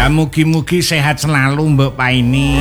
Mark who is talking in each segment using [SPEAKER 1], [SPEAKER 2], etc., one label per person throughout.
[SPEAKER 1] mugi-mugi sehat selalu Mbok Paini.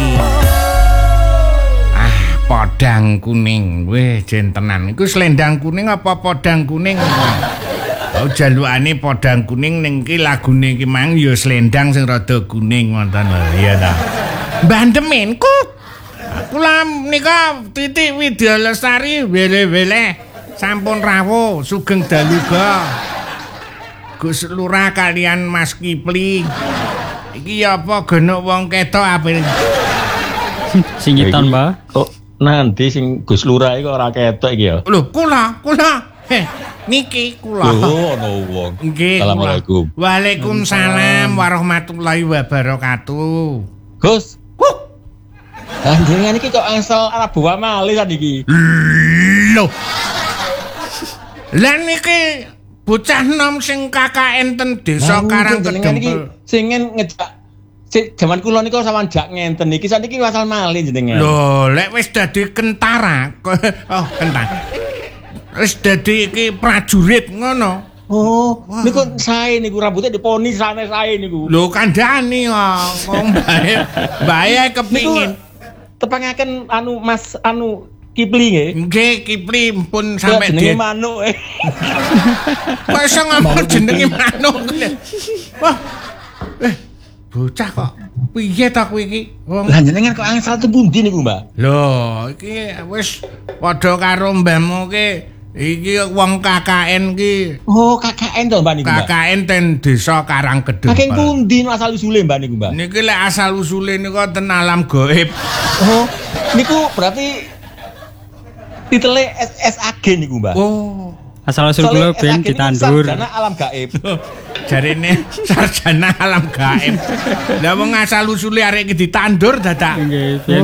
[SPEAKER 1] Podang kuning, weh jentenan. Iku selendang kuning apa podang kuning? Oh jalukane podang kuning ning ki lagune ki mang ya selendang sing rada kuning ngoten lho. Iya ta. Mbah Demenku. Kula nika Titik Widya Lestari wele-wele sampun rawuh sugeng daluga. Gus Lurah kalian Mas Kipli. Iki apa genuk wong ketok apil.
[SPEAKER 2] Singitan, Mbah.
[SPEAKER 3] Kok nanti sing Gus Lurah iki ora ketok iki ya.
[SPEAKER 1] Lho, kula. Niki kula.
[SPEAKER 3] Lho, ono wong. Assalamualaikum.
[SPEAKER 1] Waalaikumsalam warahmatullahi wabarakatuh.
[SPEAKER 3] Gus. Jenengan iki kok angsal Arabu Mali tadi iki.
[SPEAKER 1] Lho. Lah niki bocah nom sing KKN ten Desa Karangkedempel.
[SPEAKER 3] Sing ngejak jaman kula niku sampean jak ngenten iki saniki asal Mali jenengan.
[SPEAKER 1] Lho, lek wis dadi kentara. Oh, kentara. Wis dadi iki prajurit ngono.
[SPEAKER 3] Oh, niku sae niku rambutnya diponi sae niku.
[SPEAKER 1] Lho, kandhani kok. Bae kepingin.
[SPEAKER 3] Tepangaken Mas Kipli nggih.
[SPEAKER 1] Nggih, Kipli pun sampe
[SPEAKER 3] jenenge manuk.
[SPEAKER 1] Kok iso ngomong jenenge manuk. Wah. Bocah kok piye ta kowe iki?
[SPEAKER 3] Lah jenengan kok angsal te pundi niku, Mbak?
[SPEAKER 1] Lho, iki wis padha karo mbahmu ki. Iki wong KKN ki.
[SPEAKER 3] Oh, KKN to, Mbak niku, Mbak.
[SPEAKER 1] KKN ten Desa Karangkedempel.
[SPEAKER 3] Saking pundi asal usule, Mbak niku, Mbak?
[SPEAKER 1] Niki lek asal usule niku ten alam gaib.
[SPEAKER 3] Oh, niku berarti titele SAG niku, Mbak.
[SPEAKER 1] Oh.
[SPEAKER 2] Asal usul kula ben ditandur.
[SPEAKER 3] Sarjana alam gaib.
[SPEAKER 1] Jarene sarjana alam gaib. Lah wong asal usule arek iki ditandur dadak.
[SPEAKER 2] Nggih, ben.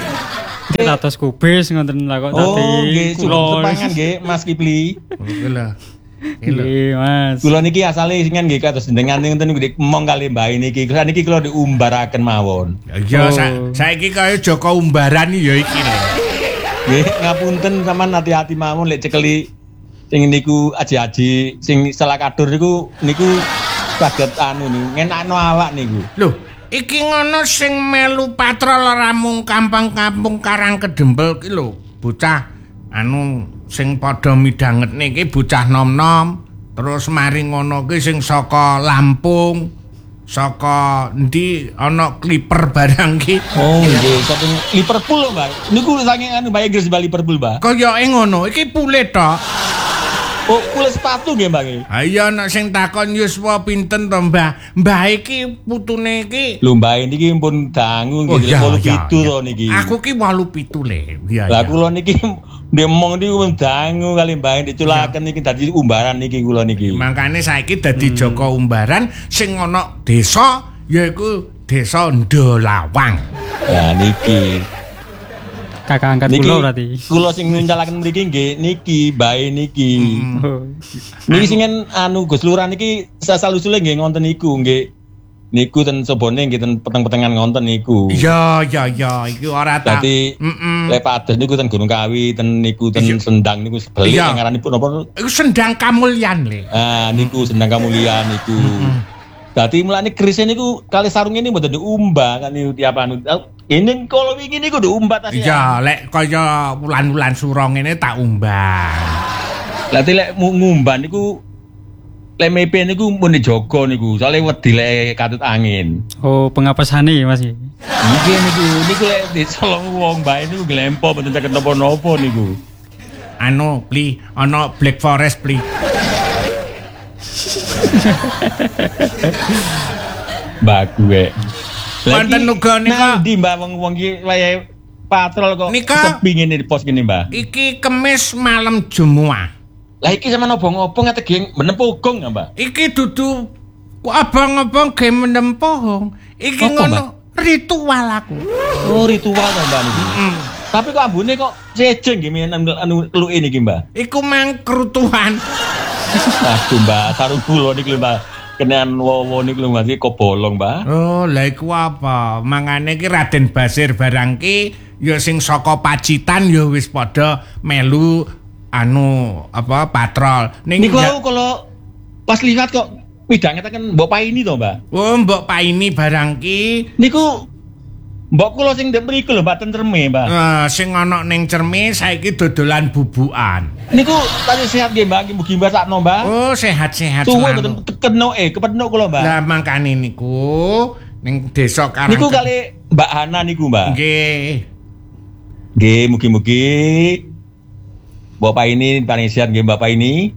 [SPEAKER 2] Tatos kubis ngoten lah kok tadi.
[SPEAKER 3] Oh, nggih, tepangan nggih Mas Kipli.
[SPEAKER 1] Oke lah.
[SPEAKER 2] Nggih, Mas.
[SPEAKER 3] Kula niki asale singen nggih kados jenengan ngoten niku mong kali mbah niki. Niki kula diumbaraken mawon.
[SPEAKER 1] Ya saiki kaya Joko Umbaran ya iki lho.
[SPEAKER 3] Nggih, ngapunten sampean hati-hati mawon lek cekeli sing niku aji-aji sing salah kadur niku saged ngenakno awak niku.
[SPEAKER 1] Lho, iki ngono sing melu patrol ora mung kampung-kampung Karangkedempel ki lho, bocah sing padha midhangetne iki bocah nom-nom, terus mari ngono ki sing saka Lampung, saka endi ana Clipper barang ki.
[SPEAKER 3] Oh, nggih, saking Liverpool lho, Mbak. Niku saking Mbak Inggris Mbak Liverpool, Mbak.
[SPEAKER 1] Kayake ngono, iki pulit tok.
[SPEAKER 3] Oh, kulit sepatu nggih, Mbak nggih.
[SPEAKER 1] Ha iya nek sing takon yuswa pinten to, Mbah? Mbah iki putune iki.
[SPEAKER 3] Lho, Mbah niki pun dangu nggih 87 to niki.
[SPEAKER 1] Aku ki 87 le. Iya.
[SPEAKER 3] Lah kula niki ndemong niku pun dangu kali Mbah diculaken niki dadi umbaran niki kula niki.
[SPEAKER 1] Makane saiki dadi Joko Umbaran sing ana desa yaiku Desa Ndolawang.
[SPEAKER 3] Lah niki
[SPEAKER 2] Kakak angkat kula berarti.
[SPEAKER 3] Kula sing nuncalaken mriki nggih niki, bae niki. Niki singen Gus Lurah niki asal usule nggih ngonten niku nggih. Niku ten sobone nggih ten peteng-petengan ngonten niku.
[SPEAKER 1] Iya, iku ora tak.
[SPEAKER 3] Dadi lek pados niku ten Gunung Kawi, ten niku ten Sendang niku sebeli sing aranipun napa?
[SPEAKER 1] Iku Sendang Kamulyan le.
[SPEAKER 3] Ah, niku Sendang Kamulyan niku. Dadi mulane keris niku kali sarung ini mboten diumbah kan niku tiap ini kalau wingi niku diumbah tas.
[SPEAKER 1] Iya, lek kaya wulan-wulan sura ngene tak umbah.
[SPEAKER 3] Lah lek ngumbah niku lek mepe niku mun dijogo niku, soalnya wedi lek katut angin.
[SPEAKER 2] Oh, pengapasane Mas.
[SPEAKER 3] Nggih niku lek disolong wong bae niku glempo mboten caket napa-napa niku.
[SPEAKER 1] Beli ana Black Forest beli.
[SPEAKER 3] Bagus.
[SPEAKER 1] Wonten uga nika
[SPEAKER 3] ndi Mbak wong iki wayahe patrol kok sepi ngene di pos kene Mbak.
[SPEAKER 1] Iki Kemis malam Jumat.
[SPEAKER 3] Lah iki sampean obong-obong ategi menempogong ya, Mbak? Iki
[SPEAKER 1] dudu abang-abang ge menempogong. Iki ngono ritual aku.
[SPEAKER 3] Oh, ritual to Mbak niki. Tapi kok ambune kok sejeng nggih keluke niki, Mbak?
[SPEAKER 1] Iku mang kerutuhan.
[SPEAKER 3] Aduh, Mbak, sarung kula niki lho, Mbak. Kenean wowo niku lho Mas, kok bolong, Mbak.
[SPEAKER 1] Oh, lha iku apa? Mangane iki Raden Basir barang ki ya sing saka Pacitan ya wis padha melu patrol.
[SPEAKER 3] Niku kalau pas lihat kok midhangetaken Mbok Paini to, Mbak.
[SPEAKER 1] Oh, Mbok Paini barang ki.
[SPEAKER 3] Niku mbok kula sing ndek mriku lho, Mbak, ten Cerme, Mbak.
[SPEAKER 1] Sing ana ning Cerme saiki dodolan bubukan.
[SPEAKER 3] Niku tadi sehat nggih, Mbak. Mugi Mbak sakno, Mbak.
[SPEAKER 1] Oh, sehat-sehat
[SPEAKER 3] selalu. Tuwa mboten kepethuk kula, Mbak.
[SPEAKER 1] Lah mangkane niku ning desa Karang.
[SPEAKER 3] Niku kali Mbak Hana niku, Mbak.
[SPEAKER 1] Nggih.
[SPEAKER 3] Nggih, mugi-mugi Mbok Paini paling sehat nggih, Mbak Paini.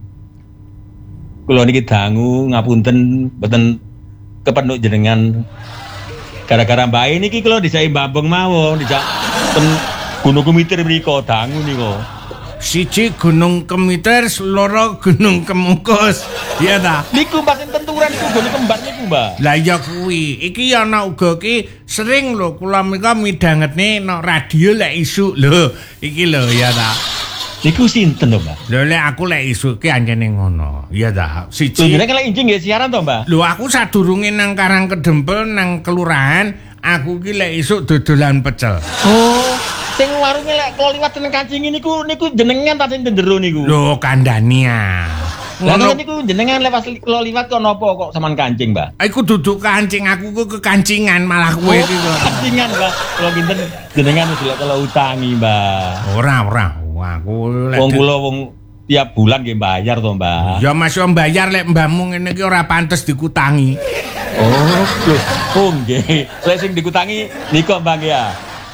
[SPEAKER 3] Kula niki dangu ngapunten mboten kepethuk jenengan. Gara-gara Mbak ini ki kula dijak Mbambeng mawon, dijak ten Gunung Kemitir mriko dangu niku.
[SPEAKER 1] Siji Gunung Kemitir, loro Gunung Kemukus. Iya ta?
[SPEAKER 3] Niku Mbak sing tenturan niku gone kembar niku, Mbak.
[SPEAKER 1] Lah ya kuwi. Iki ana uga ki sering lho kula mika midhangetne nek radio lek isuk lho. Iki lho ya ta.
[SPEAKER 3] Niku sinten to, Mbak?
[SPEAKER 1] Lho lek aku lek isuk ki anjene ngono. Iya ta. Siji.
[SPEAKER 3] Jenenge lek injing nggih siaran to, Mbak?
[SPEAKER 1] Lho aku sadurunge nang Karang Kedempel nang kelurahan, aku ki lek isuk dodolan pecel.
[SPEAKER 3] Oh, sing warunge lek kula liwat teng kancing niku jenengan ta sing tendero niku.
[SPEAKER 1] Lho kandhani ya.
[SPEAKER 3] Lah niku jenengan lepas kula liwat kok napa kok sampean kancing, Mbak?
[SPEAKER 1] Aku duduk kancing, aku ke kekancingan malah kowe iki kok.
[SPEAKER 3] Kancingan, Mbak. Kula kinten jenengan wis lek kula utangi, Mbak.
[SPEAKER 1] Ora. Aku lek
[SPEAKER 3] wong kula wong tiap bulan nggih bayar to, Mbak.
[SPEAKER 1] Ya Mas yo bayar lek mbahmu ngene iki ora pantes dikutangi.
[SPEAKER 3] Oh, lho, oh nggih. Lek sing dikutangi niku, Mbak ya.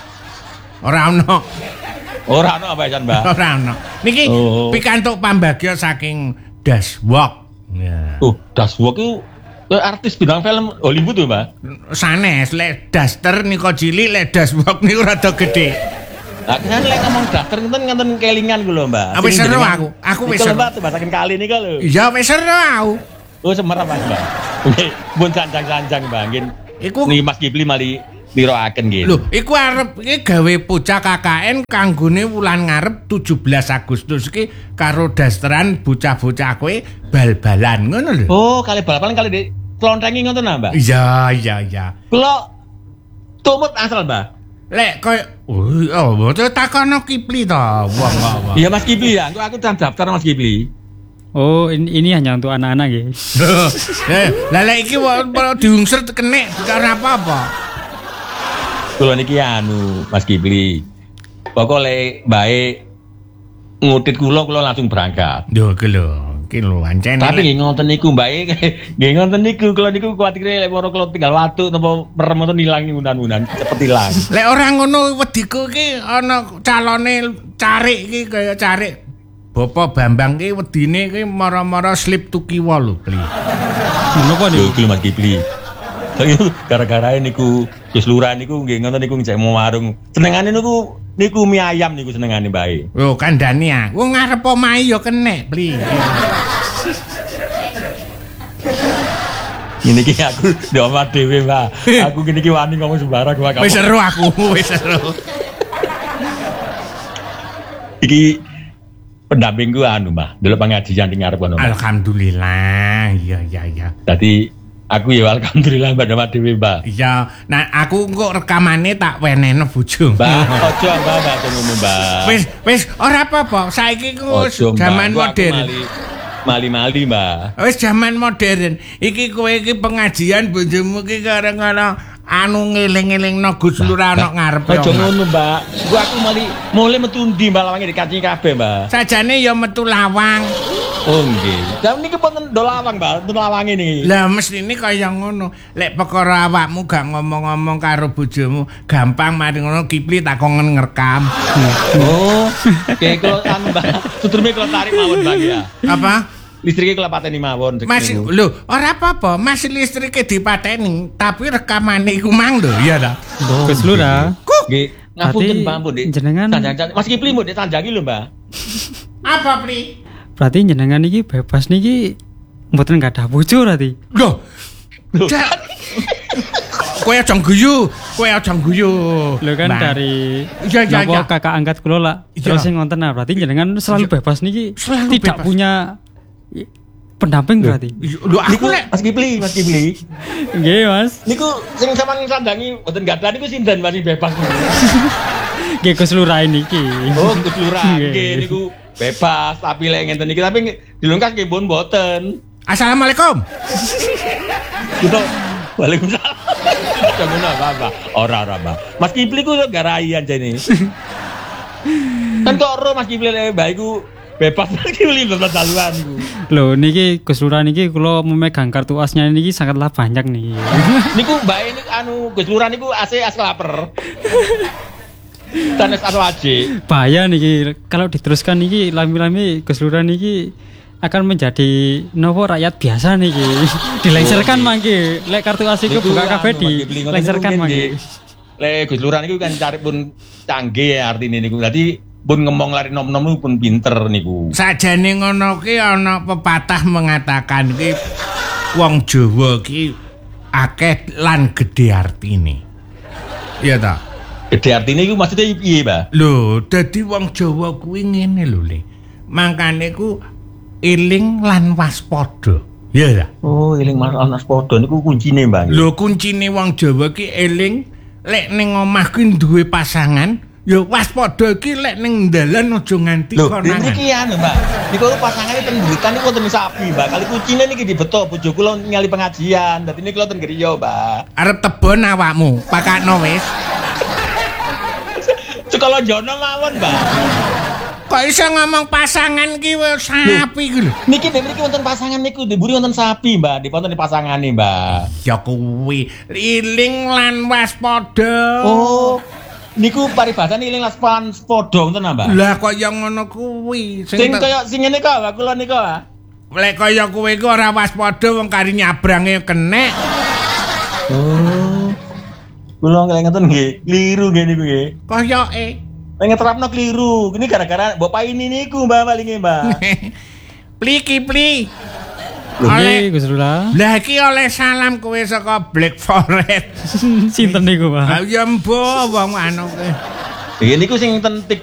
[SPEAKER 1] Ora ono.
[SPEAKER 3] Ora ono apa ya, Mbak?
[SPEAKER 1] Ora ono. Niki pikantuk pambagya saking Daswalk. Ya.
[SPEAKER 3] Daswalk itu artis bintang film Hollywood tuh, Mbak.
[SPEAKER 1] Sanes lek Daster niku cilik, lek Daswalk niku rada gedhe.
[SPEAKER 3] Lah kan lek ngomong Daster ngenten kelingan ku lho, Mbak.
[SPEAKER 1] Wis seru aku. Aku wis seru.
[SPEAKER 3] Mbak basaken kali niku lho.
[SPEAKER 1] Iya wis seru aku.
[SPEAKER 3] Oh, semerap Mas, Mbak. Nggih, pun sanjang-sanjang, Mbak.
[SPEAKER 1] Iku
[SPEAKER 3] niki Mas Kipli mali niroaken nggih.
[SPEAKER 1] Lho, iku arep iki gawe bocah KKN kanggone wulan ngarep 17 Agustus iki karo dasteran bocah-bocah kowe bal-balan ngono lho.
[SPEAKER 3] Oh, kali bal-balan kali di klontengi ngoten Mbak.
[SPEAKER 1] Iya.
[SPEAKER 3] Kula tumut asal, Mbak.
[SPEAKER 1] Lek koyo takono Kipli to, wong kok.
[SPEAKER 3] Iya Mas Kipli ya, aku daftar Mas Kipli.
[SPEAKER 2] Oh, ini hanya untuk anak-anak ya.
[SPEAKER 1] Lah lek iki diungsur kenek karena apa-apa.
[SPEAKER 3] Kula niki Mas Kipli. Pokoke bae ngutit kula langsung berangkat.
[SPEAKER 1] Lho iki lho ancen.
[SPEAKER 3] Tapi nggih ngoten niku Mbak. Nggih ngoten niku kula niku kuwatir lek moro kula tinggal watu napa merem ngoten ilang unan-unan cepet ilang.
[SPEAKER 1] Lek ora ngono wediku iki ana calone carik iki kaya carik Bapak Bambang ki wedine ki mara-mara slip to kiwa lho, Pli.
[SPEAKER 3] Menapa niku iki Mas Kipli? Gara-gara niku Gus Lurah niku nggih ngoten niku ngejek warung. Senengane niku mie ayam niku senengane bae.
[SPEAKER 1] Lho kandhani ya. Wong ngarep omahe ya kenek, Pli.
[SPEAKER 3] Ini ki aku ndok dhewe, Mbak. Aku kene ki wani ngomong sembarang Mbak.
[SPEAKER 1] Wis seru aku, wis seru.
[SPEAKER 3] Iki pendampingku Mbak. Dulu pengajian ning ngarep kono.
[SPEAKER 1] Alhamdulillah. Iya.
[SPEAKER 3] Dadi aku ya alhamdulillah Mbak Damat dhewe, Mbak.
[SPEAKER 1] Iya, nah aku kok rekamane tak wenehno bojo.
[SPEAKER 3] Mbak, ojo Mbak ngono, Mbak.
[SPEAKER 1] Wis ora apa-apa. Saiki ku zaman modern.
[SPEAKER 3] Mali-mali, Mbak.
[SPEAKER 1] Wis zaman modern. Iki kowe iki pengajian bojomu iki karo-karo ngeling-elingno Gus Lurah ana ngarepe.
[SPEAKER 3] Ojo ngono, Mbak. Aku mulai metu ndi Mbak lawange dikancing kabeh, Mbak.
[SPEAKER 1] Sajane ya metu lawang.
[SPEAKER 3] Oh nggih. Lah niki pun do lawang, Mbak. Do lawange niki.
[SPEAKER 1] Lah mestine kaya ngono. Lek perkara awakmu gak ngomong-ngomong karo bojomu, gampang mari ngono Kipli takongen ngrekam.
[SPEAKER 3] Oh. Oke, kalau Mbak, sutreme kalau tarik mawon, Mbak ya.
[SPEAKER 1] Apa?
[SPEAKER 3] Listrike kula pateni mawon.
[SPEAKER 1] Mas, lho, ora apa-apa. Mas listrike dipateni, tapi rekamane iku mang lho, iya ta?
[SPEAKER 2] Gus Lurah.
[SPEAKER 3] Nggih, ngapunten Mbak, Mbok, Dik.
[SPEAKER 2] Jenengan
[SPEAKER 3] Mas Kipli mbok ditanjangi lho, Mbak.
[SPEAKER 1] Apa, Pli?
[SPEAKER 2] Berarti jenengan iki bebas niki mboten gadah bojo berarti.
[SPEAKER 1] Lho. Kowe aja guyu.
[SPEAKER 2] Lho kan
[SPEAKER 1] nah.
[SPEAKER 2] dari
[SPEAKER 1] iya.
[SPEAKER 2] kakak angkat kula lah. Terus sing ngonten nah, berarti jenengan selalu bebas niki.
[SPEAKER 1] Selalu
[SPEAKER 2] tidak
[SPEAKER 1] bebas.
[SPEAKER 2] Punya pendamping berarti.
[SPEAKER 1] Lho aku lek
[SPEAKER 3] Mas Kipli.
[SPEAKER 2] Nggih, Mas.
[SPEAKER 3] Niku sing sampean sandangi mboten gadah niku sinten Mas bebas.
[SPEAKER 2] Nggih Gus Lurah niki.
[SPEAKER 3] Oh, Gus Lurah nggih niku bebas, tapi lek ngenten iki tapi dilungkas nggih mboten.
[SPEAKER 1] Assalamualaikum.
[SPEAKER 3] Gitu. Waalaikumsalam. Jangan apa-apa. Ora, Mbak. Mas Kipli ku garai aja ini. Kan kok ro Mas Kipli Mbak iku bebas Kipli bebas daluan iku.
[SPEAKER 2] Lho niki Gus Lurah niki kula memegang kartu asnya niki sangatlah banyak nih.
[SPEAKER 3] Niku Mbak ini Gus Lurah niku as lapar. Tanes aje.
[SPEAKER 2] Bahaya niki kalau diteruskan niki lami-lami Gus Lurah niki akan menjadi nopo rakyat biasa niki. Dilengsarkan mangke. Lek kartu as iku buka kabeh dilengsarkan mangke.
[SPEAKER 3] Lek Gus Lurah niku kan cari pun canggih ya artine niku. Dadi pun ngomong lari nom-nom pun pinter niku.
[SPEAKER 1] Sajane ngono ki ana pepatah mengatakan ki wong Jawa ki akeh lan gedhe artine. Iya ta?
[SPEAKER 3] Gedhe artine iku maksudnya piye, Mbak?
[SPEAKER 1] Lho, dadi wong Jawa kuwi ngene lho, Le. Mangkane ku eling lan waspada. Iya ta?
[SPEAKER 3] Oh, eling lan waspada niku kuncine, Mbak.
[SPEAKER 1] Lho, kuncine wong Jawa ki eling lek ning omah kuwi duwe pasangan, ya waspada ki lek ning dalan aja nganti konangan.
[SPEAKER 3] Lho, niki anu, Mbak. Niku pasangane ten Blitar niku wonten sapi, Mbak. Kali kucine niki dibeto bojo kula ngali pengajian. Dadi niki kula ten griya, Mbak.
[SPEAKER 1] Arep tebon awakmu, pakakno wis.
[SPEAKER 3] Cekala jono mawon, Mbak.
[SPEAKER 1] Kok iso ngomong pasangan ki sapi ki lho.
[SPEAKER 3] Niki mriki wonten pasangan niku, diburi wonten sapi, Mbak. Diponten pasangane, Mbak.
[SPEAKER 1] Ya kuwi iling lan waspada.
[SPEAKER 3] Oh. Niku paribasane iling lan waspada wonten, Mbak.
[SPEAKER 1] Lah kok ya ngono kuwi.
[SPEAKER 3] Sing kaya sing ngene kok, Mbak, kula niku, Mbak.
[SPEAKER 1] Lek kaya kuwi ku ora waspada wong kari nyabrange kenek.
[SPEAKER 3] Oh. Kula ngeten nggih, kliru nggih niku nggih.
[SPEAKER 1] Koyoke.
[SPEAKER 3] Ngeterapno kliru. Ini gara-gara mbok paini niku, Mbak, palinge, Mbak.
[SPEAKER 1] Pliki pli.
[SPEAKER 2] Oleh Gus Lurah.
[SPEAKER 1] Lah iki oleh salam kowe saka Black Forest.
[SPEAKER 2] Sinten niku, Pak?
[SPEAKER 1] Ah ya mbok wong anu kowe.
[SPEAKER 3] Nggih niku sing ten